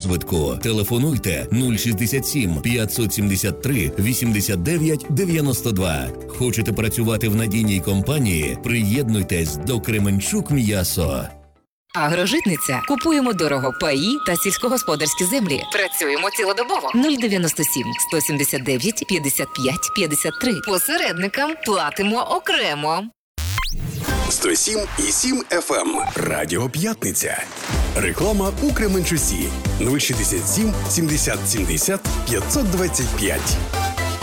розвитку. Телефонуйте 067 573 89 92. Хочете працювати в надійній компанії? Приєднуйтесь до Кременчук М'ясо. Агрожитниця. Купуємо дорого паї та сільськогосподарські землі. Працюємо цілодобово. 097 179 55 53. Посередникам платимо окремо. 107,7 FM. Радіо П'ятниця. Реклама у Кременчусі. 067 70 70 525.